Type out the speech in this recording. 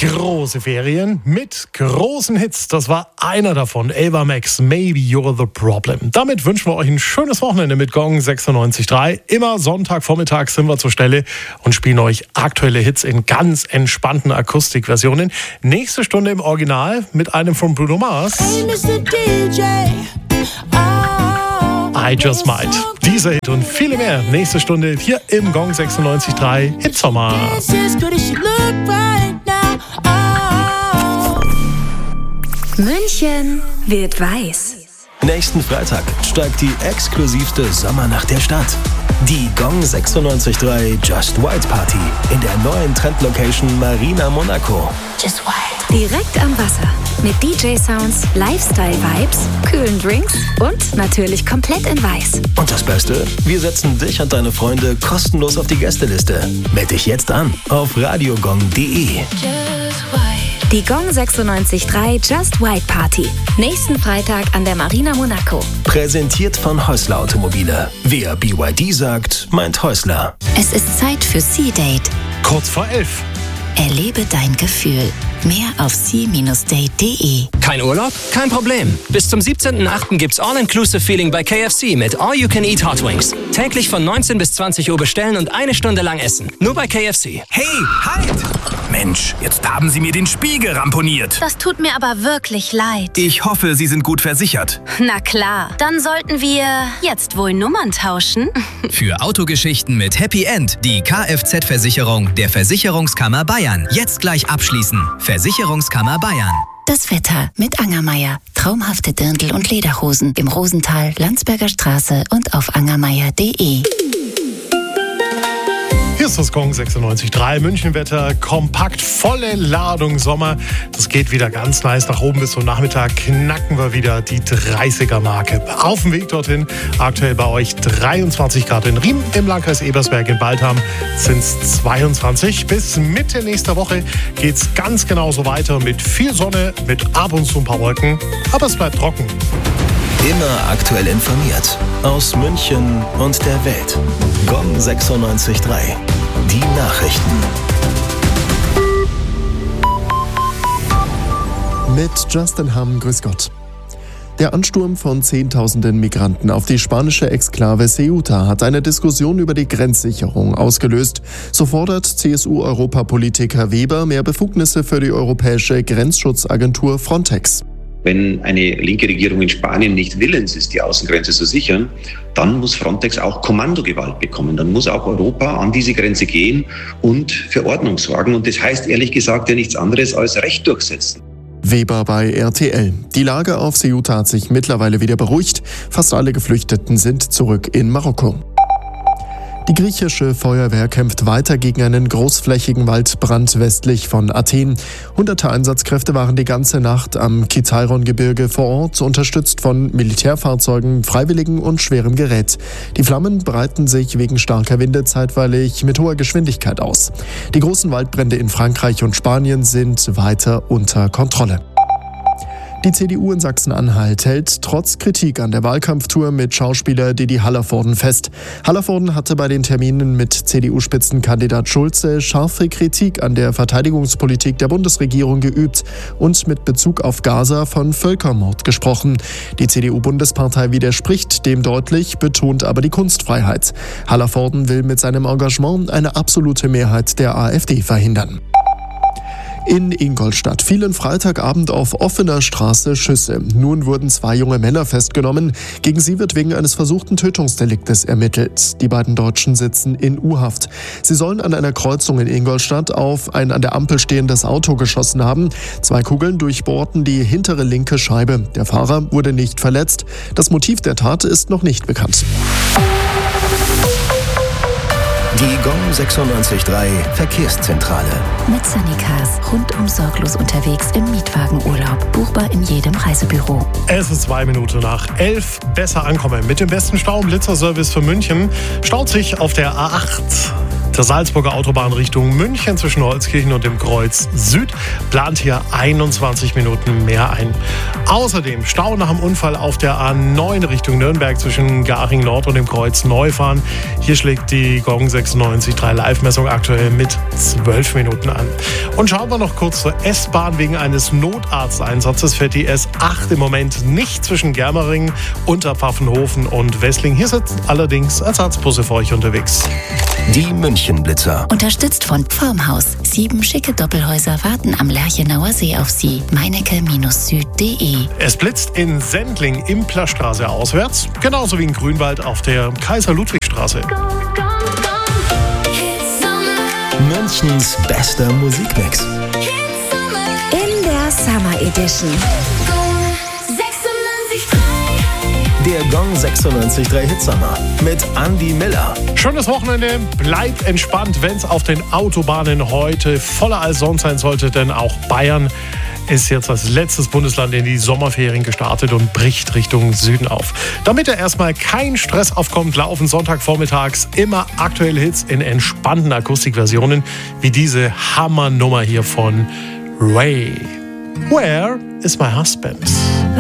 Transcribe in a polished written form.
Große Ferien mit großen Hits. Das war einer davon. Ava Max, Maybe You're the Problem. Damit wünschen wir euch ein schönes Wochenende mit Gong 96.3. Immer Sonntagvormittag sind wir zur Stelle und spielen euch aktuelle Hits in ganz entspannten Akustikversionen. Nächste Stunde im Original mit einem von Bruno Mars. Hey, Mr. DJ. I Just Might. Dieser Hit und viele mehr. Nächste Stunde hier im Gong 96.3 Hitsommer. München wird weiß. Nächsten Freitag steigt die exklusivste Sommernacht der Stadt. Die Gong 96.3 Just White Party in der neuen Trendlocation Marina Monaco. Just White. Direkt am Wasser. Mit DJ-Sounds, Lifestyle-Vibes, kühlen Drinks und natürlich komplett in weiß. Und das Beste? Wir setzen dich und deine Freunde kostenlos auf die Gästeliste. Meld dich jetzt an auf radiogong.de. Die Gong 96.3 Just White Party. Nächsten Freitag an der Marina Monaco. Präsentiert von Häusler Automobile. Wer BYD sagt, meint Häusler. Es ist Zeit für Sea-Date. Kurz vor 11. Erlebe dein Gefühl. Mehr auf sea-date.de. Kein Urlaub? Kein Problem. Bis zum 17.08. gibt's All-Inclusive-Feeling bei KFC mit All-You-Can-Eat Hot Wings. Täglich von 19 bis 20 Uhr bestellen und 1 Stunde lang essen. Nur bei KFC. Hey, halt! Mensch, jetzt haben Sie mir den Spiegel ramponiert. Das tut mir aber wirklich leid. Ich hoffe, Sie sind gut versichert. Na klar, dann sollten wir jetzt wohl Nummern tauschen. Für Autogeschichten mit Happy End die Kfz-Versicherung der Versicherungskammer Bayern. Jetzt gleich abschließen. Versicherungskammer Bayern. Das Wetter mit Angermeier. Traumhafte Dirndl und Lederhosen im Rosental, Landsberger Straße und auf angermeier.de. Hier ist das Gong 96.3 Münchenwetter, kompakt, volle Ladung Sommer. Das geht wieder ganz nice nach oben. Bis zum Nachmittag knacken wir wieder die 30er-Marke. Auf dem Weg dorthin aktuell bei euch 23 Grad in Riem, im Landkreis Ebersberg, in Baldham sind es 22. Bis Mitte nächster Woche geht es ganz genauso weiter mit viel Sonne, mit ab und zu ein paar Wolken, aber es bleibt trocken. Immer aktuell informiert. Aus München und der Welt. Gong 96.3. Die Nachrichten. Mit Justin Hamm, grüß Gott. Der Ansturm von Zehntausenden Migranten auf die spanische Exklave Ceuta hat eine Diskussion über die Grenzsicherung ausgelöst. So fordert CSU-Europapolitiker Weber mehr Befugnisse für die europäische Grenzschutzagentur Frontex. Wenn eine linke Regierung in Spanien nicht willens ist, die Außengrenze zu sichern, dann muss Frontex auch Kommandogewalt bekommen. Dann muss auch Europa an diese Grenze gehen und für Ordnung sorgen. Und das heißt ehrlich gesagt ja nichts anderes als Recht durchsetzen. Weber bei RTL. Die Lage auf Ceuta hat sich mittlerweile wieder beruhigt. Fast alle Geflüchteten sind zurück in Marokko. Die griechische Feuerwehr kämpft weiter gegen einen großflächigen Waldbrand westlich von Athen. Hunderte Einsatzkräfte waren die ganze Nacht am Kitairon-Gebirge vor Ort, unterstützt von Militärfahrzeugen, Freiwilligen und schwerem Gerät. Die Flammen breiten sich wegen starker Winde zeitweilig mit hoher Geschwindigkeit aus. Die großen Waldbrände in Frankreich und Spanien sind weiter unter Kontrolle. Die CDU in Sachsen-Anhalt hält trotz Kritik an der Wahlkampftour mit Schauspieler Didi Hallervorden fest. Hallervorden hatte bei den Terminen mit CDU-Spitzenkandidat Schulze scharfe Kritik an der Verteidigungspolitik der Bundesregierung geübt und mit Bezug auf Gaza von Völkermord gesprochen. Die CDU-Bundespartei widerspricht dem deutlich, betont aber die Kunstfreiheit. Hallervorden will mit seinem Engagement eine absolute Mehrheit der AfD verhindern. In Ingolstadt fielen Freitagabend auf offener Straße Schüsse. Nun wurden 2 junge Männer festgenommen. Gegen sie wird wegen eines versuchten Tötungsdeliktes ermittelt. Die beiden Deutschen sitzen in U-Haft. Sie sollen an einer Kreuzung in Ingolstadt auf ein an der Ampel stehendes Auto geschossen haben. 2 Kugeln durchbohrten die hintere linke Scheibe. Der Fahrer wurde nicht verletzt. Das Motiv der Tat ist noch nicht bekannt. Die Gong 96.3 Verkehrszentrale. Mit Sunnycars. Rundum sorglos unterwegs im Mietwagenurlaub. Buchbar in jedem Reisebüro. Es ist 2 Minuten nach 11. Besser ankommen. Mit dem besten Stau- und Blitzerservice für München staut sich auf der A8. Der Salzburger Autobahn Richtung München zwischen Holzkirchen und dem Kreuz Süd plant hier 21 Minuten mehr ein. Außerdem Stau nach dem Unfall auf der A9 Richtung Nürnberg zwischen Garching Nord und dem Kreuz Neufahren. Hier schlägt die Gong 96.3 Live-Messung aktuell mit 12 Minuten an. Und schauen wir noch kurz zur S-Bahn. Wegen eines Notarzteinsatzes fährt die S8 im Moment nicht zwischen Germering, Unterpfaffenhofen und Wessling. Hier sind allerdings Ersatzbusse für euch unterwegs. Die München-Blitzer. Unterstützt von Formhaus. 7 schicke Doppelhäuser warten am Lerchenauer See auf Sie. meinecke-süd.de. Es blitzt in Sendling Implerstraße auswärts, genauso wie in Grünwald auf der Kaiser-Ludwig-Straße. Münchens bester Musikmix. In der Summer Edition. Der Gong 96.3 Hitsommer mit Andy Miller. Schönes Wochenende, bleibt entspannt, wenn es auf den Autobahnen heute voller als sonst sein sollte, denn auch Bayern ist jetzt als letztes Bundesland in die Sommerferien gestartet und bricht Richtung Süden auf. Damit da erstmal kein Stress aufkommt, laufen Sonntagvormittags immer aktuelle Hits in entspannten Akustikversionen, wie diese Hammernummer hier von Ray. Where is my husband?